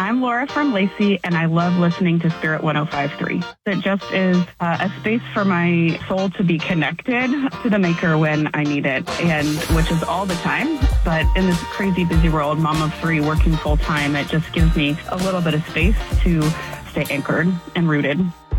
I'm Laura from Lacey, and I love listening to Spirit 105.3. It just is a space for my soul to be connected to the Maker when I need it, and which is all the time. But in this crazy busy world, mom of 3, working full time, it just gives me a little bit of space to stay anchored and rooted.